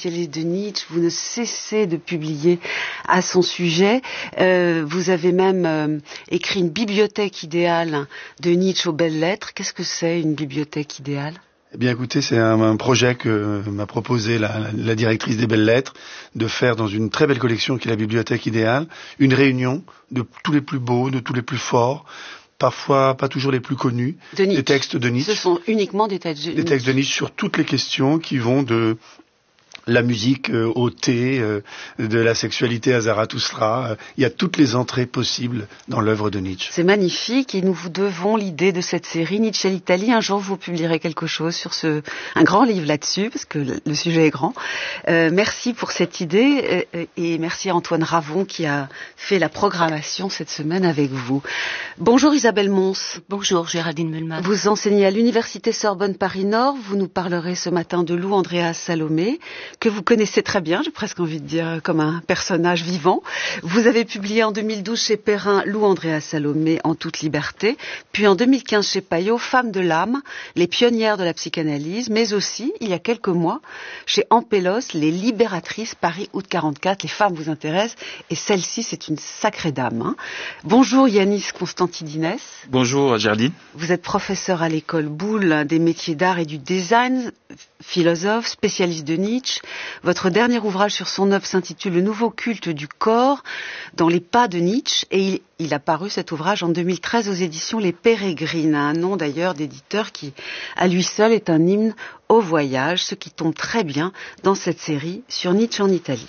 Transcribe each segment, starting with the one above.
spécialiste de Nietzsche, vous ne cessez de publier à son sujet. Vous avez même écrit une bibliothèque idéale de Nietzsche aux belles lettres. Qu'est-ce que c'est une bibliothèque idéale ? Eh bien écoutez, c'est un projet que m'a proposé la directrice des Belles Lettres, de faire dans une très belle collection qui est la Bibliothèque Idéale, une réunion de tous les plus beaux, de tous les plus forts, parfois pas toujours les plus connus, des textes de Nietzsche. Ce sont uniquement des textes de Nietzsche. Des textes de Nietzsche sur toutes les questions qui vont de la musique au thé, de la sexualité à Zarathustra. Il y a toutes les entrées possibles dans l'œuvre de Nietzsche. C'est magnifique et nous vous devons l'idée de cette série Nietzsche à l'Italie. Un jour, vous publierez quelque chose sur un grand livre là-dessus, parce que le sujet est grand. Merci pour cette idée et merci à Antoine Ravon qui a fait la programmation cette semaine avec vous. Bonjour Isabelle Mons. Bonjour Géraldine Mühlmann. Vous enseignez à l'Université Sorbonne Paris-Nord. Vous nous parlerez ce matin de Lou Andréas Salomé, que vous connaissez très bien, j'ai presque envie de dire comme un personnage vivant. Vous avez publié en 2012 chez Perrin Lou Andréas Salomé en toute liberté, puis en 2015 chez Payot Femmes de l'âme, les pionnières de la psychanalyse, mais aussi, il y a quelques mois, chez Ampélos, les libératrices, Paris août 44. Les femmes vous intéressent et celle-ci, c'est une sacrée dame. Hein. Bonjour Yanis Constantidines. Bonjour Géraldine. Vous êtes professeur à l'école Boulle des métiers d'art et du design, philosophe, spécialiste de Nietzsche. Votre dernier ouvrage sur son œuvre s'intitule Le nouveau culte du corps dans les pas de Nietzsche et il a paru cet ouvrage en 2013 aux éditions Les Pérégrines, un nom d'ailleurs d'éditeur qui à lui seul est un hymne au voyage, ce qui tombe très bien dans cette série sur Nietzsche en Italie.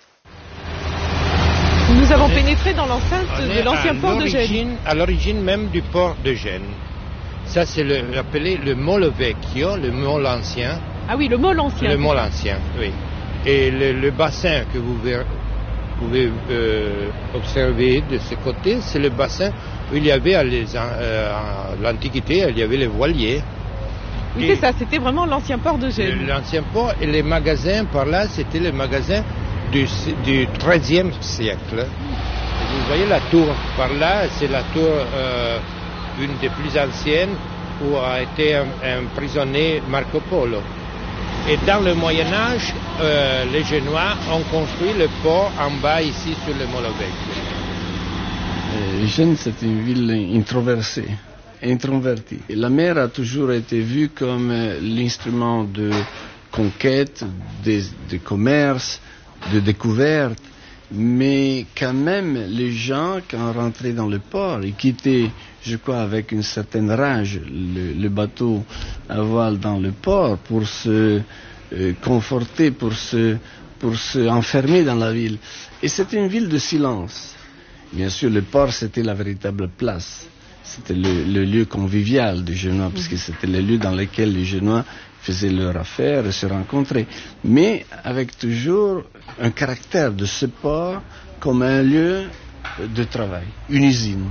Nous avons pénétré dans l'enceinte de l'ancien port de Gênes. À l'origine même du port de Gênes. Ça c'est appelé le Molo Vecchio, le Molo ancien. Ah oui, le Molo ancien. Le Molo ancien, oui. Et le bassin que vous pouvez observer de ce côté, c'est le bassin où il y avait à l'Antiquité, il y avait les voiliers. Oui, c'est ça, c'était vraiment l'ancien port de Gênes. L'ancien port et les magasins par là, c'était les magasins du XIIIe siècle. Et vous voyez la tour par là, c'est la tour, une des plus anciennes, où a été emprisonné Marco Polo. Et dans le Moyen-Âge, les Génois ont construit le port en bas ici sur le Molo Vecchio. Gênes, c'est une ville introvertie. La mer a toujours été vue comme l'instrument de conquête, de commerce, de découverte. Mais quand même, les gens, quand rentraient dans le port, ils quittaient, je crois, avec une certaine rage, le bateau à voile dans le port pour se conforter, pour se enfermer dans la ville. Et c'était une ville de silence. Bien sûr, le port, c'était la véritable place. C'était le lieu convivial des Génois, parce que c'était le lieu dans lequel les Génois faisaient leurs affaires et se rencontraient. Mais avec toujours un caractère de ce port comme un lieu de travail, une usine.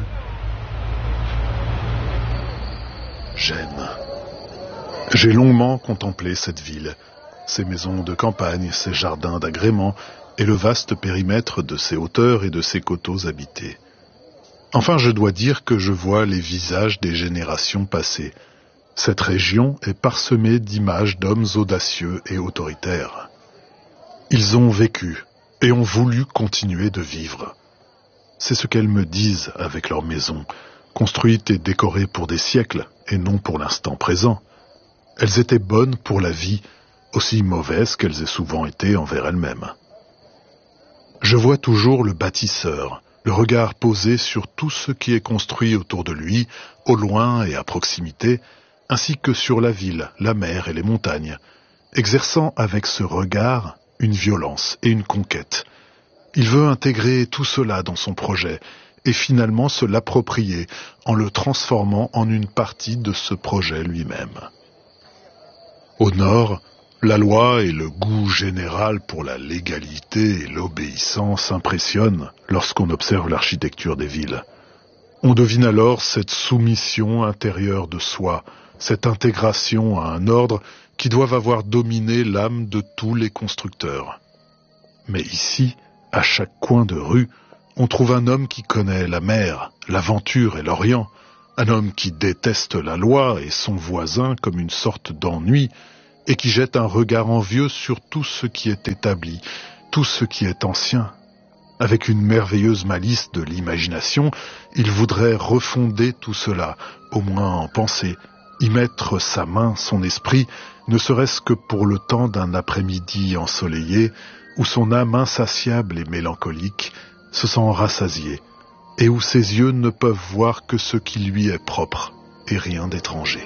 Gênes. J'ai longuement contemplé cette ville, ses maisons de campagne, ses jardins d'agrément et le vaste périmètre de ses hauteurs et de ses coteaux habités. Enfin, je dois dire que je vois les visages des générations passées. Cette région est parsemée d'images d'hommes audacieux et autoritaires. Ils ont vécu et ont voulu continuer de vivre. C'est ce qu'elles me disent avec leurs maisons, construites et décorées pour des siècles et non pour l'instant présent. Elles étaient bonnes pour la vie, aussi mauvaises qu'elles aient souvent été envers elles-mêmes. Je vois toujours le bâtisseur, le regard posé sur tout ce qui est construit autour de lui, au loin et à proximité, ainsi que sur la ville, la mer et les montagnes, exerçant avec ce regard une violence et une conquête. Il veut intégrer tout cela dans son projet et finalement se l'approprier en le transformant en une partie de ce projet lui-même. Au nord, la loi et le goût général pour la légalité et l'obéissance impressionnent lorsqu'on observe l'architecture des villes. On devine alors cette soumission intérieure de soi, cette intégration à un ordre qui doivent avoir dominé l'âme de tous les constructeurs. Mais ici, à chaque coin de rue, on trouve un homme qui connaît la mer, l'aventure et l'Orient, un homme qui déteste la loi et son voisin comme une sorte d'ennui, et qui jette un regard envieux sur tout ce qui est établi, tout ce qui est ancien. Avec une merveilleuse malice de l'imagination, il voudrait refonder tout cela, au moins en pensée, y mettre sa main, son esprit, ne serait-ce que pour le temps d'un après-midi ensoleillé, où son âme insatiable et mélancolique se sent rassasiée, et où ses yeux ne peuvent voir que ce qui lui est propre, et rien d'étranger.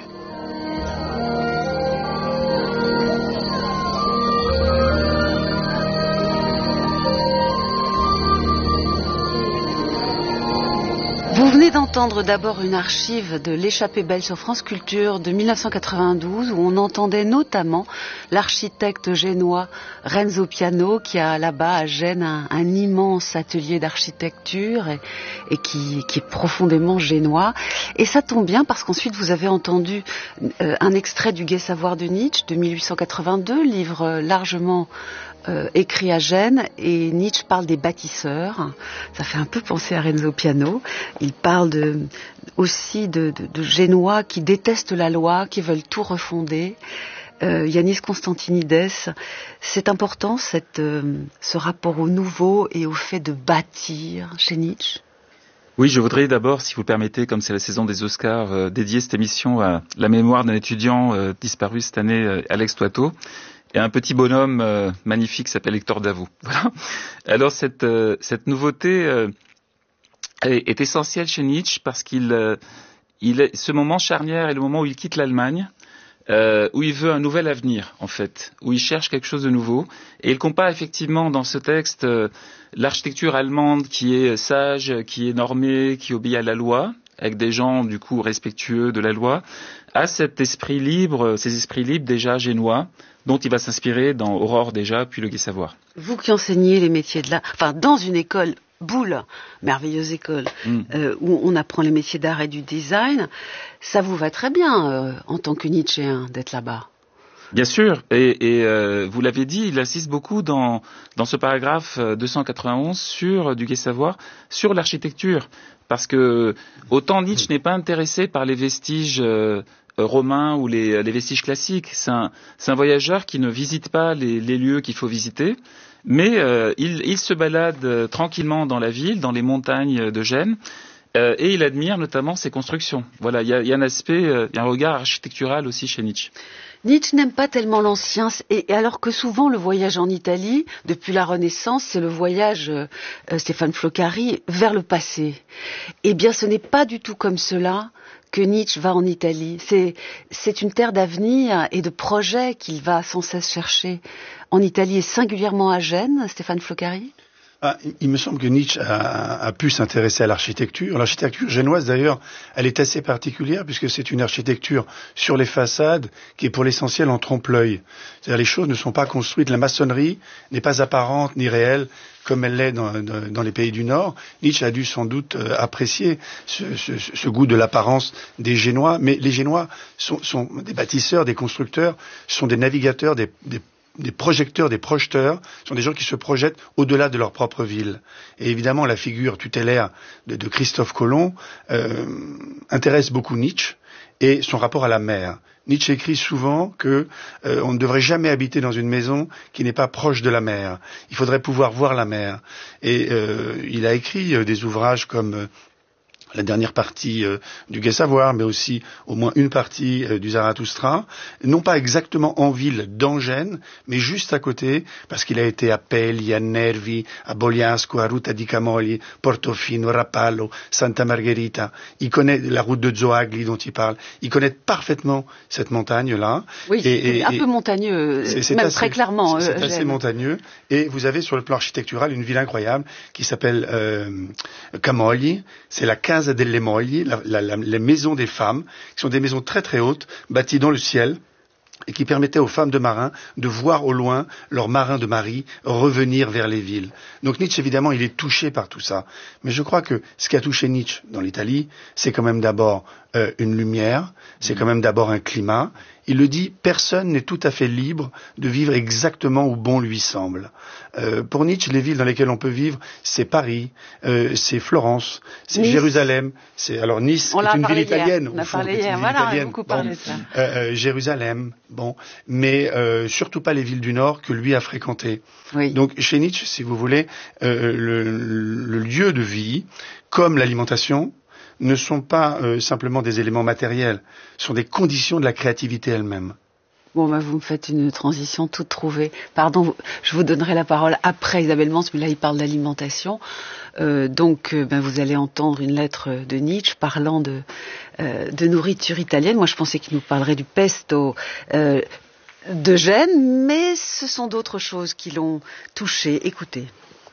Vous venez d'entendre d'abord une archive de l'Échappée belle sur France Culture de 1992 où on entendait notamment l'architecte génois Renzo Piano qui a là-bas à Gênes un immense atelier d'architecture et qui est profondément génois. Et ça tombe bien parce qu'ensuite vous avez entendu un extrait du Gai savoir de Nietzsche de 1882, livre largement écrit à Gênes, et Nietzsche parle des bâtisseurs. Ça fait un peu penser à Renzo Piano. Il parle aussi de Génois qui détestent la loi, qui veulent tout refonder. Yanis Constantinides, c'est important ce rapport au nouveau et au fait de bâtir chez Nietzsche? Oui, je voudrais d'abord, si vous le permettez, comme c'est la saison des Oscars, dédier cette émission à la mémoire d'un étudiant disparu cette année, Alex Toitteau, et un petit bonhomme magnifique qui s'appelle Hector Davout. Voilà. Alors cette nouveauté est essentielle chez Nietzsche parce ce moment charnière est le moment où il quitte l'Allemagne, où il veut un nouvel avenir en fait, où il cherche quelque chose de nouveau, et il compare effectivement dans ce texte l'architecture allemande qui est sage, qui est normée, qui obéit à la loi, avec des gens du coup respectueux de la loi, à cet esprit libre, ces esprits libres déjà génois, dont il va s'inspirer dans Aurore déjà, puis le Gai savoir. Vous qui enseignez les métiers de l'art, enfin dans une école Boulle, merveilleuse école, où on apprend les métiers d'art et du design, ça vous va très bien en tant que Nietzschéen d'être là-bas. Bien sûr, et vous l'avez dit, il insiste beaucoup dans ce paragraphe 291 sur du Gai savoir, sur l'architecture, parce que autant Nietzsche n'est pas intéressé par les vestiges romains ou les vestiges classiques, c'est un voyageur qui ne visite pas les lieux qu'il faut visiter, mais il se balade tranquillement dans la ville, dans les montagnes de Gênes, et il admire notamment ses constructions. Voilà, il y a un aspect, il y a un regard architectural aussi chez Nietzsche. Nietzsche n'aime pas tellement l'ancien, et alors que souvent le voyage en Italie, depuis la Renaissance, c'est le voyage, Stéphane Floccari, vers le passé. Eh bien, ce n'est pas du tout comme cela que Nietzsche va en Italie. C'est une terre d'avenir et de projets qu'il va sans cesse chercher en Italie et singulièrement à Gênes, Stéphane Floccari. Il me semble que Nietzsche a pu s'intéresser à l'architecture. L'architecture génoise, d'ailleurs, elle est assez particulière puisque c'est une architecture sur les façades qui est pour l'essentiel en trompe-l'œil. C'est-à-dire les choses ne sont pas construites, la maçonnerie n'est pas apparente ni réelle comme elle l'est dans les pays du Nord. Nietzsche a dû sans doute apprécier ce goût de l'apparence des Génois, mais les Génois sont des bâtisseurs, des constructeurs, sont des navigateurs, des projecteurs, des projeteurs, sont des gens qui se projettent au-delà de leur propre ville. Et évidemment, la figure tutélaire de Christophe Colomb intéresse beaucoup Nietzsche et son rapport à la mer. Nietzsche écrit souvent que on ne devrait jamais habiter dans une maison qui n'est pas proche de la mer. Il faudrait pouvoir voir la mer. Et il a écrit des ouvrages comme la dernière partie du Gai savoir, mais aussi au moins une partie du Zarathustra, non pas exactement en ville, dans Gênes, mais juste à côté, parce qu'il a été à Peli, à Nervi, à Bogliasco, à Ruta di Camogli, Portofino, Rapallo, Santa Margherita. Il connaît la route de Zoagli dont il parle. Il connaît parfaitement cette montagne-là. Oui, c'est un peu montagneux, même assez, très clairement. C'est assez montagneux. Et vous avez sur le plan architectural une ville incroyable qui s'appelle Camogli. C'est la Casa delle Mogli, les maisons des femmes, qui sont des maisons très très hautes, bâties dans le ciel, et qui permettaient aux femmes de marins de voir au loin leurs marins de mari revenir vers les villes. Donc Nietzsche, évidemment, il est touché par tout ça. Mais je crois que ce qui a touché Nietzsche dans l'Italie, c'est quand même d'abord une lumière, c'est quand même d'abord un climat, Il le dit, personne n'est tout à fait libre de vivre exactement où bon lui semble. Pour Nietzsche, les villes dans lesquelles on peut vivre, c'est Paris, c'est Florence, c'est Nice. Jérusalem. Alors Nice, On est une ville italienne. On a parlé hier, voilà, on a beaucoup parlé de ça. Jérusalem, mais surtout pas les villes du Nord que lui a fréquentées. Oui. Donc chez Nietzsche, si vous voulez, le lieu de vie, comme l'alimentation, ne sont pas simplement des éléments matériels, sont des conditions de la créativité elle-même. Bon, vous me faites une transition toute trouvée. Pardon, je vous donnerai la parole après Isabelle Mans, mais là il parle d'alimentation. Vous allez entendre une lettre de Nietzsche parlant de nourriture italienne. Moi je pensais qu'il nous parlerait du pesto de Gênes, mais ce sont d'autres choses qui l'ont touché. Écoutez.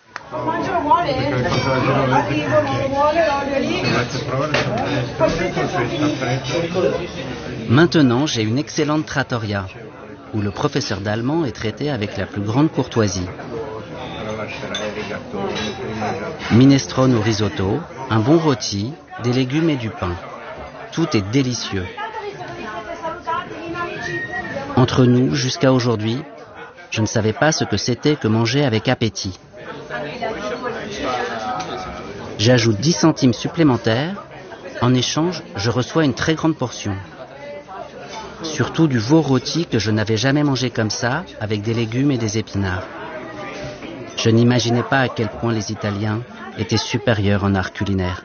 Maintenant, j'ai une excellente trattoria, où le professeur d'allemand est traité avec la plus grande courtoisie. Minestrone au risotto, un bon rôti, des légumes et du pain. Tout est délicieux. Entre nous, jusqu'à aujourd'hui, je ne savais pas ce que c'était que manger avec appétit. J'ajoute 10 centimes supplémentaires. En échange, je reçois une très grande portion. Surtout du veau rôti que je n'avais jamais mangé comme ça, avec des légumes et des épinards. Je n'imaginais pas à quel point les Italiens étaient supérieurs en art culinaire.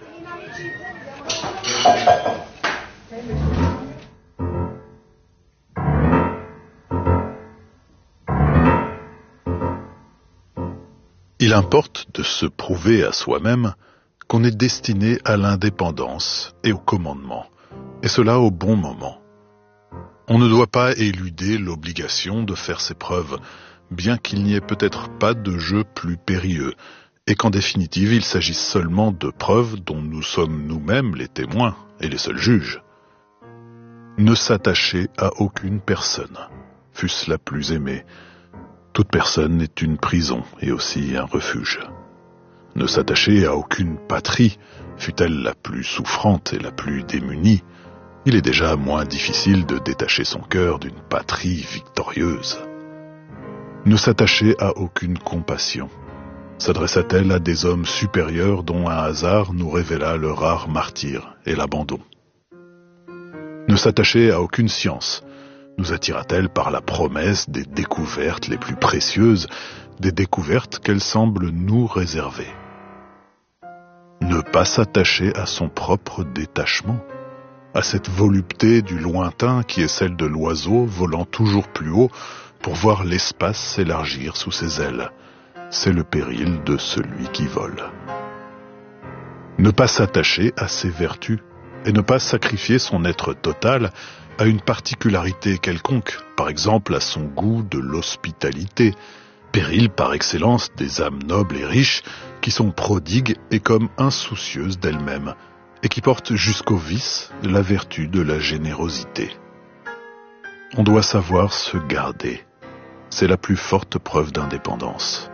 Il importe de se prouver à soi-même qu'on est destiné à l'indépendance et au commandement, et cela au bon moment. On ne doit pas éluder l'obligation de faire ses preuves, bien qu'il n'y ait peut-être pas de jeu plus périlleux, et qu'en définitive il s'agisse seulement de preuves dont nous sommes nous-mêmes les témoins et les seuls juges. Ne s'attacher à aucune personne, fût-ce la plus aimée. Toute personne est une prison et aussi un refuge. Ne s'attacher à aucune patrie, fût-elle la plus souffrante et la plus démunie. Il est déjà moins difficile de détacher son cœur d'une patrie victorieuse. Ne s'attacher à aucune compassion. S'adressa-t-elle à des hommes supérieurs dont un hasard nous révéla le rare martyre et l'abandon? Ne s'attacher à aucune science. Nous attira-t-elle par la promesse des découvertes les plus précieuses, des découvertes qu'elle semble nous réserver? Ne pas s'attacher à son propre détachement, à cette volupté du lointain qui est celle de l'oiseau volant toujours plus haut pour voir l'espace s'élargir sous ses ailes. C'est le péril de celui qui vole. Ne pas s'attacher à ses vertus et ne pas sacrifier son être total à une particularité quelconque, par exemple à son goût de l'hospitalité, péril par excellence des âmes nobles et riches qui sont prodigues et comme insoucieuses d'elles-mêmes, et qui portent jusqu'au vice la vertu de la générosité. On doit savoir se garder. C'est la plus forte preuve d'indépendance.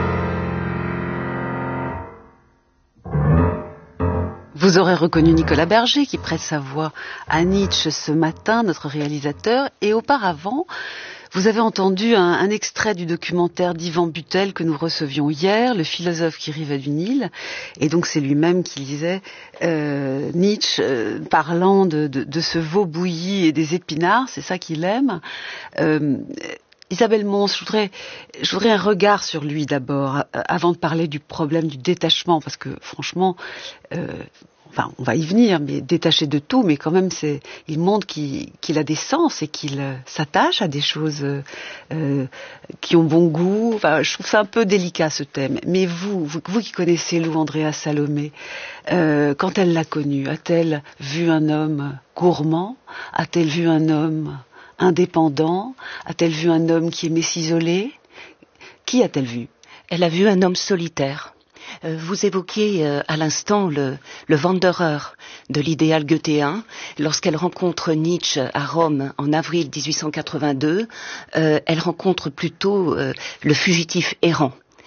Vous aurez reconnu Nicolas Berger qui prête sa voix à Nietzsche ce matin, notre réalisateur, et auparavant, vous avez entendu un extrait du documentaire d'Yvan Butel que nous recevions hier, Le philosophe qui rêvait du Nil, et donc c'est lui-même qui lisait Nietzsche parlant de ce veau bouilli et des épinards, c'est ça qu'il aime. Isabelle Mons, je voudrais un regard sur lui d'abord, avant de parler du problème du détachement, parce que franchement, on va y venir, mais détaché de tout, mais quand même, il montre qu'il a des sens et qu'il s'attache à des choses qui ont bon goût. Enfin, je trouve ça un peu délicat ce thème. Mais vous qui connaissez Lou Andréas Salomé, quand elle l'a connu, a-t-elle vu un homme gourmand? A-t-elle vu un homme indépendant? A-t-elle vu un homme qui aimait s'isoler? Qui a-t-elle vu? Elle a vu un homme solitaire. Vous évoquiez à l'instant le Wanderer de l'idéal goéthéen. Lorsqu'elle rencontre Nietzsche à Rome en avril 1882, elle rencontre plutôt le fugitif errant.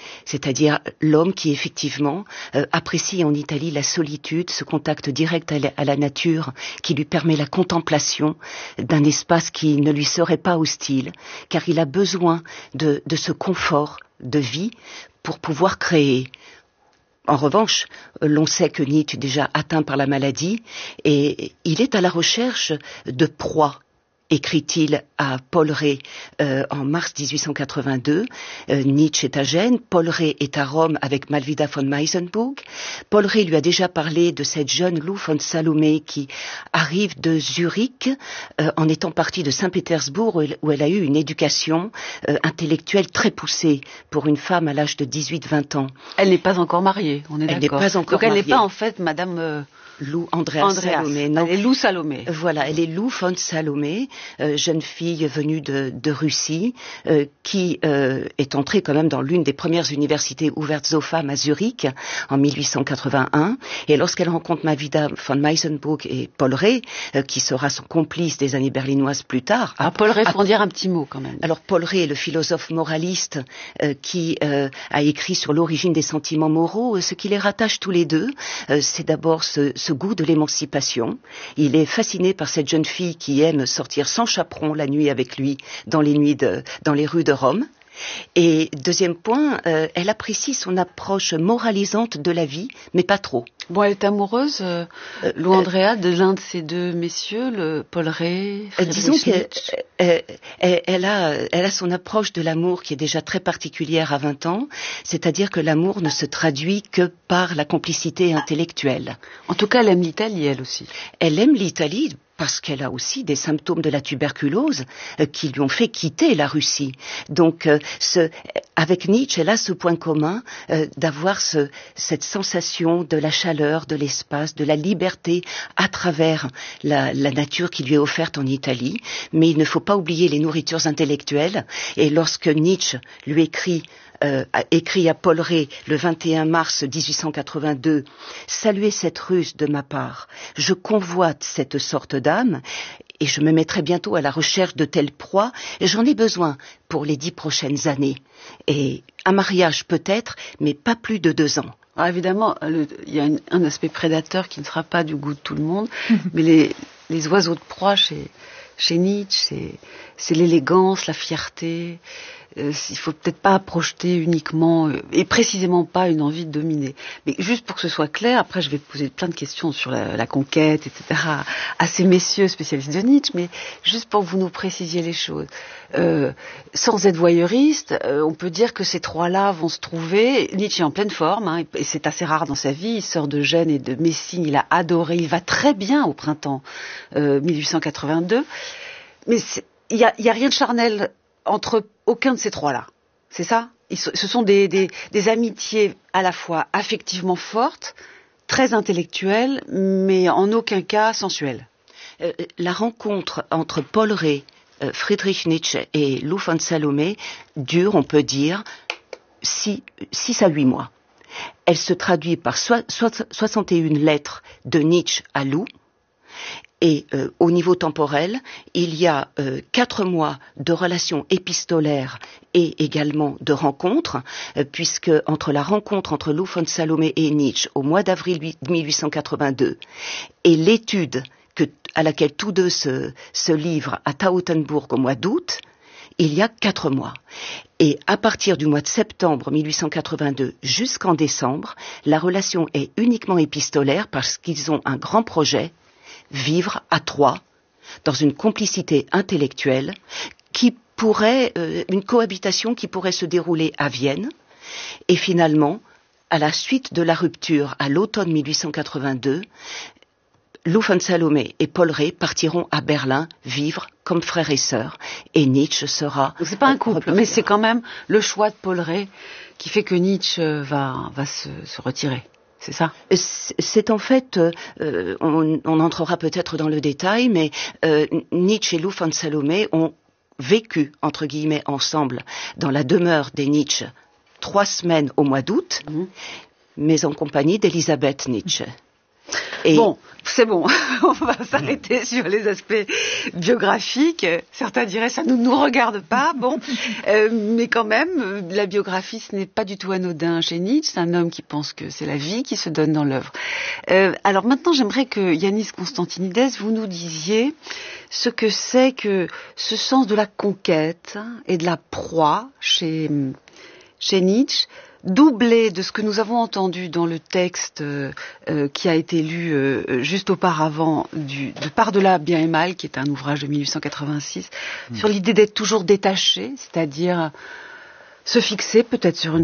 c'est-à-dire l'homme qui effectivement apprécie en Italie la solitude, ce contact direct à la nature qui lui permet la contemplation d'un espace qui ne lui serait pas hostile, car il a besoin de ce confort de vie pour pouvoir créer. En revanche, l'on sait que Nietzsche est déjà atteint par la maladie et il est à la recherche de proies, écrit-il à Paul Rée en mars 1882. Nietzsche est à Gênes, Paul Rée est à Rome avec Malvida von Meysenbug. Paul Rée lui a déjà parlé de cette jeune Lou von Salome qui arrive de Zurich en étant partie de Saint-Pétersbourg où elle a eu une éducation intellectuelle très poussée pour une femme à l'âge de 18-20 ans. Elle n'est pas encore mariée, on est d'accord. Elle n'est pas encore mariée. Donc elle n'est pas en fait Madame... Lou Andreas Salomé. Non. Elle est Lou Salomé. Voilà, elle est Lou von Salomé, jeune fille venue de Russie, qui est entrée quand même dans l'une des premières universités ouvertes aux femmes à Zurich en 1881. Et lorsqu'elle rencontre Malvida von Meysenbug et Paul Rée, qui sera son complice des années berlinoises plus tard. Paul Rée, faut en dire un petit mot quand même. Alors Paul Rée est le philosophe moraliste qui a écrit sur l'origine des sentiments moraux. Ce qui les rattache tous les deux, c'est d'abord ce goût de l'émancipation. Il est fasciné par cette jeune fille qui aime sortir sans chaperon la nuit avec lui dans les rues de Rome. Et deuxième point, elle apprécie son approche moralisante de la vie, mais pas trop. Bon, elle est amoureuse, Lou Andrea, de l'un de ces deux messieurs, le Paul Rée, disons qu'elle a son approche de l'amour qui est déjà très particulière à 20 ans, c'est-à-dire que l'amour ne se traduit que par la complicité intellectuelle. En tout cas, elle aime l'Italie, elle aussi. Elle aime l'Italie parce qu'elle a aussi des symptômes de la tuberculose qui lui ont fait quitter la Russie. Donc, avec Nietzsche, elle a ce point commun d'avoir cette sensation de la chaleur, de l'espace, de la liberté à travers la nature qui lui est offerte en Italie. Mais il ne faut pas oublier les nourritures intellectuelles. Et lorsque Nietzsche lui écrit à Paul Rée le 21 mars 1882, « Saluez cette Russe de ma part. Je convoite cette sorte d'âme et je me mettrai bientôt à la recherche de telles proies et j'en ai besoin pour les 10 prochaines années. Et un mariage peut-être, mais pas plus de 2 ans. » Alors évidemment, il y a un aspect prédateur qui ne sera pas du goût de tout le monde, mais les oiseaux de proie chez Nietzsche, c'est l'élégance, la fierté. Il faut peut-être pas projeter uniquement et précisément pas une envie de dominer. Mais juste pour que ce soit clair, après je vais poser plein de questions sur la conquête, etc. à ces messieurs spécialistes de Nietzsche, mais juste pour que vous nous précisiez les choses. Sans être voyeuriste, on peut dire que ces trois-là vont se trouver. Nietzsche est en pleine forme, et c'est assez rare dans sa vie. Il sort de Gênes et de Messine, il a adoré, il va très bien au printemps 1882. Mais il y a rien de charnel entre aucun de ces trois-là. C'est ça ? Ce sont des amitiés à la fois affectivement fortes, très intellectuelles, mais en aucun cas sensuelles. La rencontre entre Paul Rée, Friedrich Nietzsche et Lou von Salome dure, on peut dire, 6 à 8 mois. Elle se traduit par 61 lettres de Nietzsche à Lou. Et au niveau temporel, il y a 4 mois de relations épistolaires et également de rencontres, puisque entre la rencontre entre Lou von Salome et Nietzsche au mois d'avril 1882 et l'étude à laquelle tous deux se livrent à Tautenburg au mois d'août, il y a 4 mois. Et à partir du mois de septembre 1882 jusqu'en décembre, la relation est uniquement épistolaire parce qu'ils ont un grand projet, vivre à 3, dans une complicité intellectuelle une cohabitation qui pourrait se dérouler à Vienne. Et finalement, à la suite de la rupture à l'automne 1882, Lou von Salome et Paul Rée partiront à Berlin vivre comme frères et sœurs. Et Nietzsche sera... C'est pas un couple, mais c'est quand même le choix de Paul Rée qui fait que Nietzsche va se retirer. C'est ça ? C'est en fait, on entrera peut-être dans le détail, mais Nietzsche et Lou von Salome ont vécu, entre guillemets, ensemble dans la demeure des Nietzsche 3 semaines au mois d'août, mais en compagnie d'Elisabeth Nietzsche. Et bon, c'est bon. On va s'arrêter sur les aspects biographiques. Certains diraient ça ne nous regarde pas. Bon, mais quand même, la biographie, ce n'est pas du tout anodin chez Nietzsche. C'est un homme qui pense que c'est la vie qui se donne dans l'œuvre. Alors maintenant, j'aimerais que Yannis Constantinides, vous nous disiez ce que c'est que ce sens de la conquête et de la proie chez Nietzsche, doublé de ce que nous avons entendu dans le texte qui a été lu juste auparavant de Par-delà bien et mal, qui est un ouvrage de 1886, sur l'idée d'être toujours détaché, c'est-à-dire se fixer peut-être sur une